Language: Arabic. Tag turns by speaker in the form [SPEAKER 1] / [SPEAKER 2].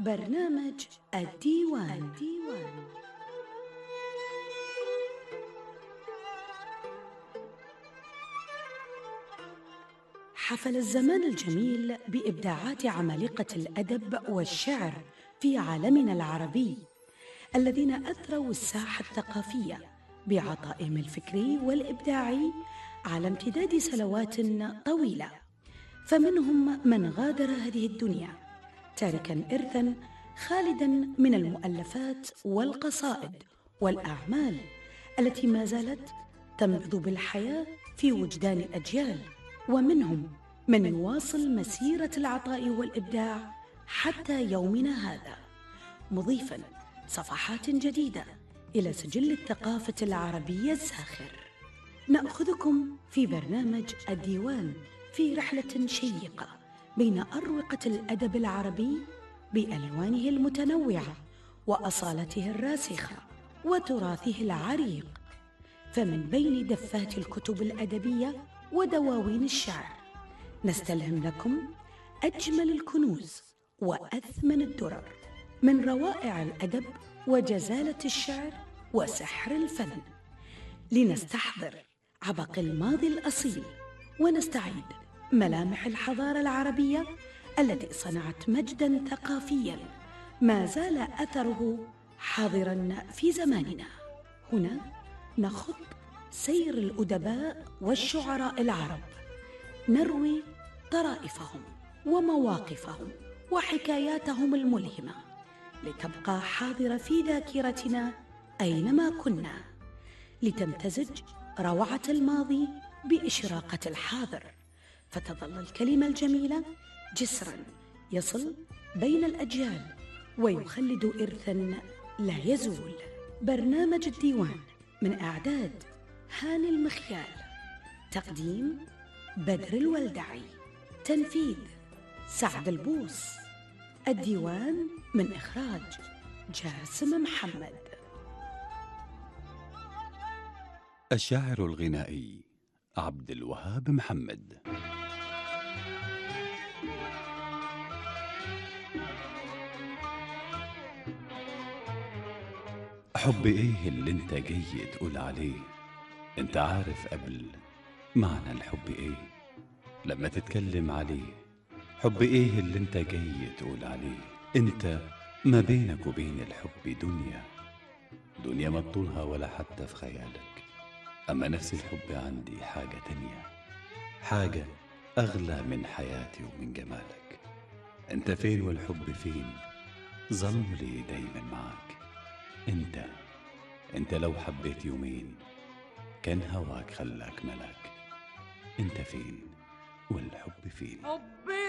[SPEAKER 1] برنامج الديوان. حفل الزمان الجميل بإبداعات عمالقة الأدب والشعر في عالمنا العربي الذين أثروا الساحة الثقافية بعطائهم الفكري والإبداعي على امتداد سنوات طويلة، فمنهم من غادر هذه الدنيا تاركا إرثا خالدا من المؤلفات والقصائد والأعمال التي ما زالت تنبض بالحياة في وجدان الأجيال، ومنهم من يواصل مسيرة العطاء والإبداع حتى يومنا هذا، مضيفا صفحات جديدة إلى سجل الثقافة العربية الزاخر. نأخذكم في برنامج الديوان في رحلة شيقة بين أروقة الأدب العربي بألوانه المتنوعة وأصالته الراسخة وتراثه العريق، فمن بين دفات الكتب الأدبية ودواوين الشعر نستلهم لكم أجمل الكنوز وأثمن الدرر من روائع الأدب وجزالة الشعر وسحر الفن، لنستحضر عبق الماضي الأصيل ونستعيد ملامح الحضارة العربية التي صنعت مجداً ثقافياً ما زال أثره حاضراً في زماننا. هنا نخط سير الأدباء والشعراء العرب، نروي طرائفهم ومواقفهم وحكاياتهم الملهمة لتبقى حاضرة في ذاكرتنا أينما كنا، لتمتزج روعة الماضي بإشراقة الحاضر، فتظل الكلمة الجميلة جسراً يصل بين الأجيال ويخلد إرثاً لا يزول. برنامج الديوان من إعداد هاني المخيال، تقديم بدر الولدعي، تنفيذ سعد البوس. الديوان من إخراج جاسم محمد.
[SPEAKER 2] الشاعر الغنائي عبد الوهاب محمد. حب ايه اللي انت جاي تقول عليه؟ انت عارف قبل معنى الحب ايه لما تتكلم عليه؟ حب ايه اللي انت جاي تقول عليه؟ انت ما بينك وبين الحب دنيا ما تطولها ولا حتى في خيالك، اما نفس الحب عندي حاجة تانية، حاجة اغلى من حياتي ومن جمالك. انت فين والحب فين؟ ظل لي دايما معاك. انت لو حبيت يومين كان هواك خلاك ملاك. انت فين والحب فين؟
[SPEAKER 3] حبي